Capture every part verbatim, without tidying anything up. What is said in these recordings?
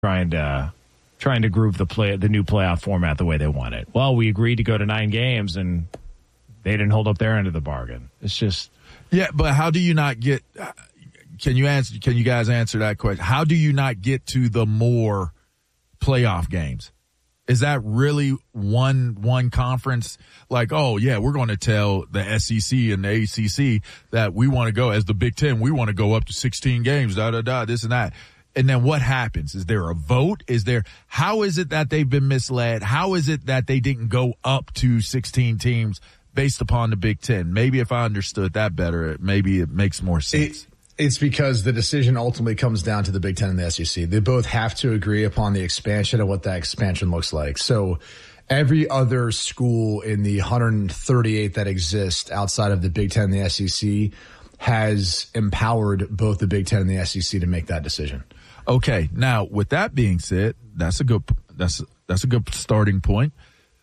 trying to trying to groove the play the new playoff format the way they want it. Well, we agreed to go to nine games, and they didn't hold up their end of the bargain. It's just yeah. But how do you not get? Can you answer? Can you guys answer that question? How do you not get to the more playoff games? Is that really one one conference? Like, oh yeah, we're going to tell the S E C and the A C C that we want to go as the Big Ten. We want to go up to sixteen games. Da da da. This and that. And then what happens? Is there a vote? Is there? How is it that they've been misled? How is it that they didn't go up to sixteen teams based upon the Big Ten? Maybe if I understood that better, maybe it makes more sense. It, It's because the decision ultimately comes down to the Big Ten and the S E C. They both have to agree upon the expansion and what that expansion looks like. So every other school in the one hundred thirty-eight that exist outside of the Big Ten and the S E C has empowered both the Big Ten and the S E C to make that decision. Okay. Now, with that being said, that's a good, that's, that's a good starting point.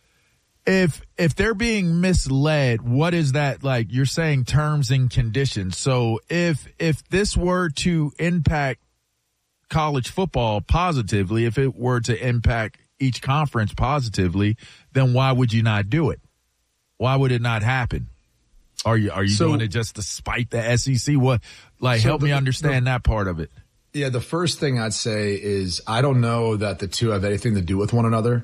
If if they're being misled, what is that like? You're saying terms and conditions. So if if this were to impact college football positively, if it were to impact each conference positively, then why would you not do it? Why would it not happen? Are you are you so, doing it just to spite the S E C? What like so help the, me understand the, that part of it? Yeah, the first thing I'd say is I don't know that the two have anything to do with one another.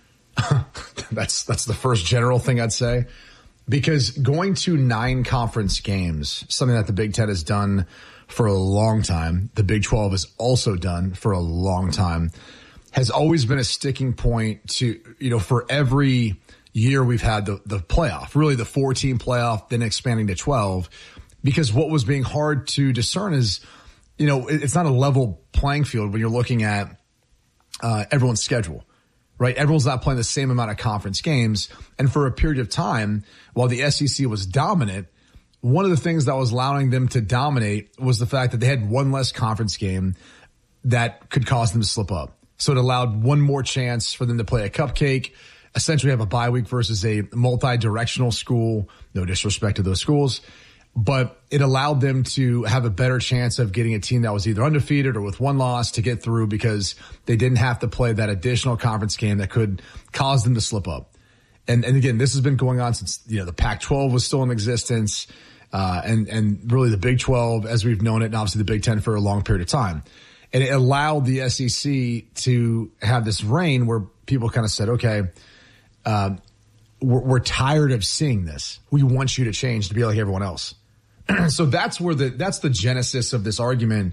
that's that's the first general thing I'd say, because going to nine conference games, something that the Big Ten has done for a long time, the Big twelve has also done for a long time, has always been a sticking point to, you know, for every year we've had the, the playoff, really the four-team playoff, then expanding to twelve, because what was being hard to discern is, you know, it's not a level playing field when you're looking at uh, everyone's schedule. Right. Everyone's not playing the same amount of conference games. And for a period of time, while the S E C was dominant, one of the things that was allowing them to dominate was the fact that they had one less conference game that could cause them to slip up. So it allowed one more chance for them to play a cupcake, essentially have a bye week versus a multi-directional school. No disrespect to those schools. But it allowed them to have a better chance of getting a team that was either undefeated or with one loss to get through, because they didn't have to play that additional conference game that could cause them to slip up. And and again, this has been going on since, you know, the Pac twelve was still in existence, uh, and, and really the Big twelve as we've known it, and obviously the Big Ten for a long period of time. And it allowed the S E C to have this reign where people kind of said, okay, um, we're, we're tired of seeing this. We want you to change to be like everyone else. So that's where the, that's the genesis of this argument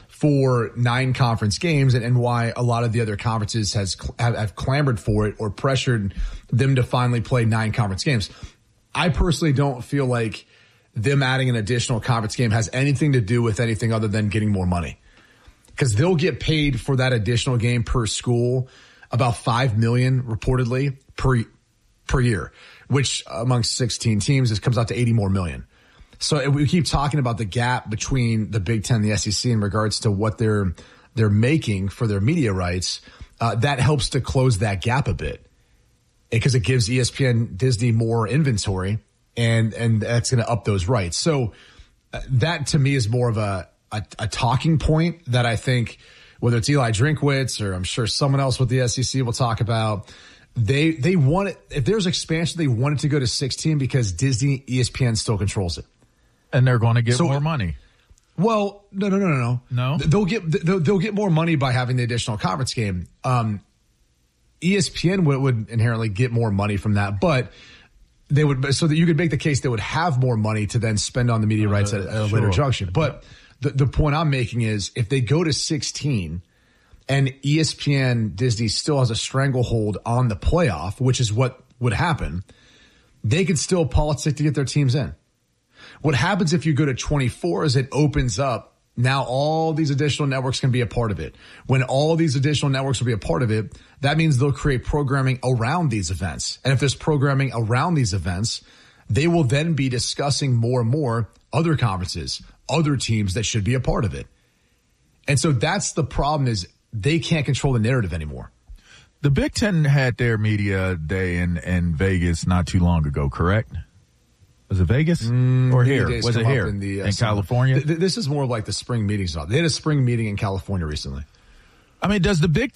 for nine conference games, and, and why a lot of the other conferences has have, have clamored for it or pressured them to finally play nine conference games. I personally don't feel like them adding an additional conference game has anything to do with anything other than getting more money, because they'll get paid for that additional game per school about five million reportedly per, per year, which amongst sixteen teams, this comes out to eighty more million. So we keep talking about the gap between the Big Ten and the S E C in regards to what they're they're making for their media rights. Uh, that helps to close that gap a bit, because it gives E S P N, Disney more inventory, and and that's going to up those rights. So uh, that to me is more of a, a a talking point that I think, whether it's Eli Drinkwitz or I'm sure someone else with the S E C will talk about. They they want it, if there's expansion, they want it to go to sixteen because Disney, E S P N still controls it. And they're going to get so, more money. Well, no, no, no, no, no. No? They'll get they'll, they'll get more money by having the additional conference game. Um, E S P N would, would inherently get more money from that, but they would, so that you could make the case they would have more money to then spend on the media rights uh, at, at a sure. later junction. But the, the point I'm making is, if they go to sixteen and E S P N, Disney still has a stranglehold on the playoff, which is what would happen, they could still politic to get their teams in. What happens if you go to twenty-four is it opens up. Now all these additional networks can be a part of it. When all these additional networks will be a part of it, that means they'll create programming around these events. And if there's programming around these events, they will then be discussing more and more other conferences, other teams that should be a part of it. And so that's the problem, is they can't control the narrative anymore. The Big Ten had their media day in, in Vegas not too long ago, correct? Was it Vegas mm, or here? Was it here in, the, uh, in California? Th- this is more of like the spring meetings. They had a spring meeting in California recently. I mean, does the Big